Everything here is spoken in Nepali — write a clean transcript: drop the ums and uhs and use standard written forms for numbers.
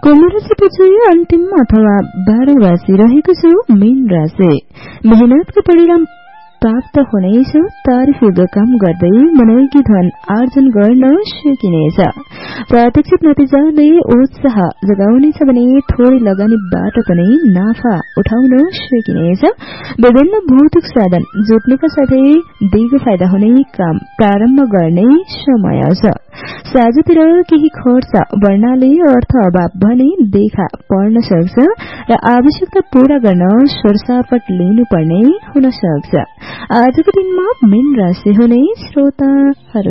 कुम्भ राशिपछि अन्तिम अथवा 12 राशि रहेको छु मीन राशि। मेहनतको परिणाम प्राप्त हुनेछ। तारिफयुक्त काम गर्दै मनैकी धन आर्जन गर्न सकिनेछ। प्रत्यक्ष नतिजाले उत्साह जगाउनेछ भने थोरै लगानीबाट पनि नाफा उठाउन सकिनेछ। विभिन्न भौतिक साधन जुट्नुका साथै दिगो फाइदा हुने काम प्रारम्भ गर्ने समय छ। साझतिर केही खर्च बढ्नाले अर्थ अभाव भने देखा पर्न सक्छ र आवश्यकता पूरा गर्न सरसापट लिनुपर्ने हुन सक्छ। आजको दिनमा मीन राशि हुने श्रोताहरू